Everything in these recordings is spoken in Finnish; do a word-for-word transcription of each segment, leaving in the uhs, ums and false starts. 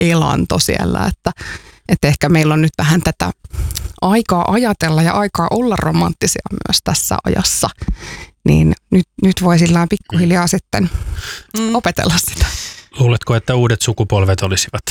elanto siellä, että, että ehkä meillä on nyt vähän tätä aikaa ajatella ja aikaa olla romanttisia myös tässä ajassa, niin nyt, nyt voi sillä pikkuhiljaa sitten mm. opetella sitä. Luuletko, että uudet sukupolvet olisivat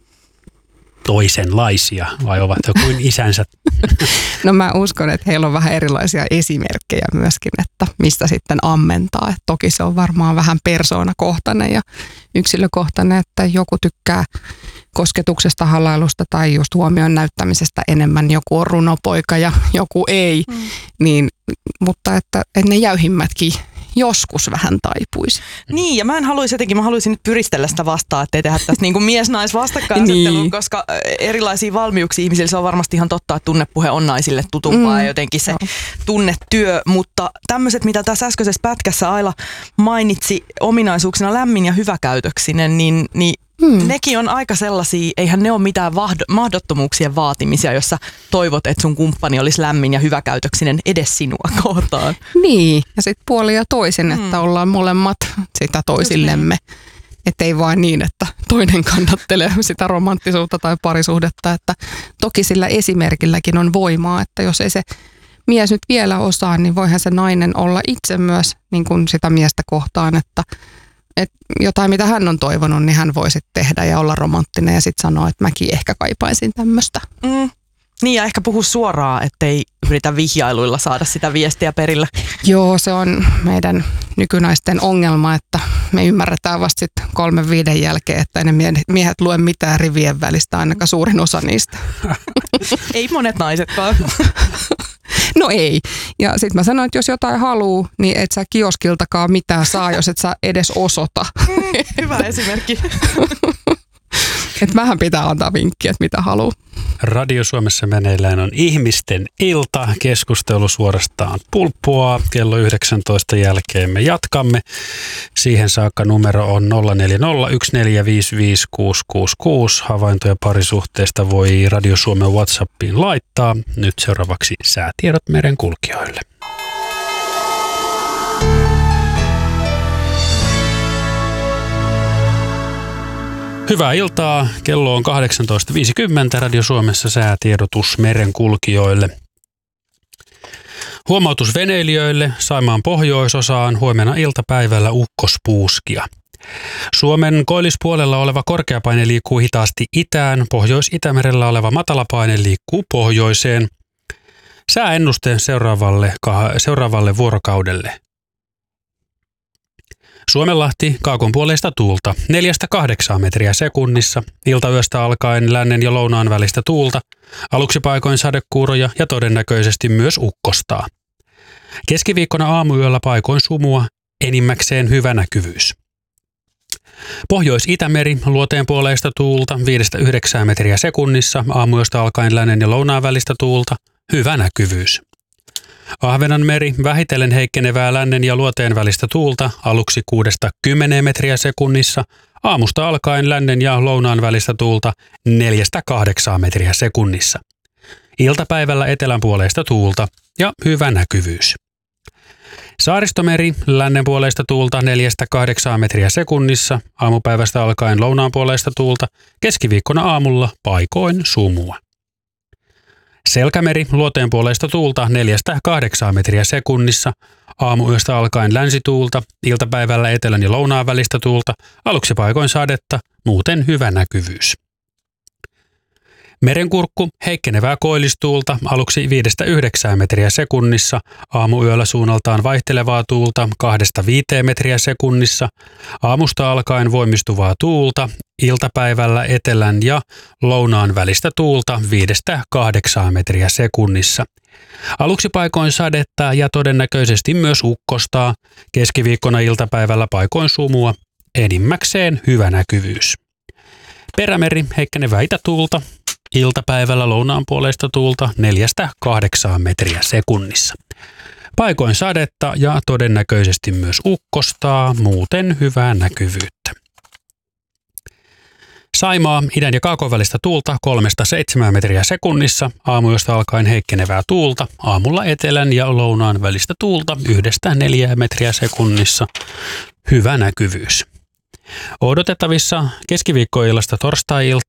toisenlaisia vai ovat jo kuin isänsä? No mä uskon, että heillä on vähän erilaisia esimerkkejä myöskin, että mistä sitten ammentaa. Et toki se on varmaan vähän persoonakohtainen ja yksilökohtainen, että joku tykkää kosketuksesta, halailusta tai just huomion näyttämisestä enemmän. Joku on runopoika ja joku ei, mm. niin, mutta että, että ne jäyhimmätkin joskus vähän taipuisi. Niin, ja mä en haluaisi jotenkin, mä haluaisin nyt pyristellä sitä vastaan, ettei tehdä tästä niin kuin mies-nais-vastakkainasettelua, niin. Koska erilaisia valmiuksia ihmisillä, se on varmasti ihan totta, että tunnepuhe on naisille tutumpaa mm. ja jotenkin se no. tunnetyö, mutta tämmöiset, mitä tässä äskeisessä pätkässä Aila mainitsi ominaisuuksina lämmin ja hyväkäytöksinen, niin, niin Hmm. nekin on aika sellaisia, eihän ne ole mitään vahdo, mahdottomuuksien vaatimisia, jossa toivot, että sun kumppani olisi lämmin ja hyväkäytöksinen edes sinua kohtaan. Niin, ja sitten puoli ja toisin, että hmm. ollaan molemmat sitä toisillemme. Että ei vain niin, että toinen kannattelee sitä romanttisuutta tai parisuhdetta. Että toki sillä esimerkilläkin on voimaa, että jos ei se mies nyt vielä osaa, niin voihan se nainen olla itse myös niin kuin sitä miestä kohtaan, että että jotain, mitä hän on toivonut, niin hän voi sitten tehdä ja olla romanttinen ja sitten sanoa, että mäkin ehkä kaipaisin tämmöistä. Mm. Niin ja ehkä puhu suoraan, ettei yritä vihjailuilla saada sitä viestiä perille. Joo, se on meidän nykynaisten ongelma, että me ymmärretään vasta sitten kolmen viiden jälkeen, että ne miehet lue mitään rivien välistä, ainakaan suurin osa niistä. Ei monet naisetkaan. No ei. Ja sitten mä sanoin, että jos jotain haluu, niin et sä kioskiltakaan mitään saa, jos et sä edes osoita. Mm, hyvä esimerkki. Että vähän pitää antaa vinkkiä, että mitä haluu. Radio Suomessa meneillään on ihmisten ilta. Keskustelu suorastaan pulppua. Kello yhdeksäntoista jälkeen me jatkamme. Siihen saakka numero on nolla neljä nolla yksi neljä viisi viisi kuusi kuusi kuusi. Havaintoja parisuhteesta voi Radio Suomen WhatsAppiin laittaa. Nyt seuraavaksi säätiedot merenkulkijoille. Hyvää iltaa. Kello on kahdeksantoista viisikymmentä. Radio Suomessa säätiedotus merenkulkijoille. Huomautus veneilijöille. Saimaan pohjoisosaan huomenna iltapäivällä ukkospuuskia. Suomen koillispuolella oleva korkeapaine liikkuu hitaasti itään. Pohjois-Itämerellä oleva matalapaine liikkuu pohjoiseen. Sääennuste seuraavalle, seuraavalle vuorokaudelle. Suomenlahti kaakonpuoleista tuulta neljästä kahdeksaan metriä sekunnissa, iltayöstä alkaen lännen ja lounaan välistä tuulta, aluksi paikoin sadekuuroja ja todennäköisesti myös ukkostaa. Keskiviikkona aamuyöllä paikoin sumua, enimmäkseen hyvä näkyvyys. Pohjois-Itämeri luoteenpuoleista tuulta viidestä yhdeksään metriä sekunnissa, aamuyöstä alkaen lännen ja lounaan välistä tuulta, hyvä näkyvyys. Ahvenanmeri vähitellen heikkenevää lännen ja luoteen välistä tuulta aluksi kuudesta kymmeneen metriä sekunnissa, aamusta alkaen lännen ja lounaan välistä tuulta neljästä kahdeksaan metriä sekunnissa. Iltapäivällä etelänpuoleista tuulta ja hyvä näkyvyys. Saaristomeri lännenpuoleista tuulta neljästä kahdeksaan metriä sekunnissa, aamupäivästä alkaen lounaanpuoleista tuulta, keskiviikkona aamulla paikoin sumua. Selkämeri luoteenpuoleista tuulta neljästä kahdeksaan metriä sekunnissa, aamuyöstä alkaen länsituulta, iltapäivällä etelän ja lounaan välistä tuulta, aluksi paikoin sadetta, muuten hyvä näkyvyys. Merenkurkku heikkenevää koillistuulta aluksi viidestä yhdeksään metriä sekunnissa, aamuyöllä suunnaltaan vaihtelevaa tuulta kahdesta viiteen metriä sekunnissa, aamusta alkaen voimistuvaa tuulta, iltapäivällä etelän ja lounaan välistä tuulta viidestä kahdeksaan metriä sekunnissa. Aluksi paikoin sadetta ja todennäköisesti myös ukkostaa, keskiviikkona iltapäivällä paikoin sumua, enimmäkseen hyvä näkyvyys. Perämeri heikkenevää itätuulta, iltapäivällä lounaanpuoleista tuulta neljästä kahdeksaan metriä sekunnissa. Paikoin sadetta ja todennäköisesti myös ukkostaa, muuten hyvää näkyvyyttä. Saimaa idän ja kaakon välistä tuulta kolmesta seitsemään metriä sekunnissa, aamuyöstä alkaen heikkenevää tuulta, aamulla etelän ja lounaan välistä tuulta yhdestä neljään metriä sekunnissa, hyvä näkyvyys. Odotettavissa keskiviikkoillasta torstai-iltaan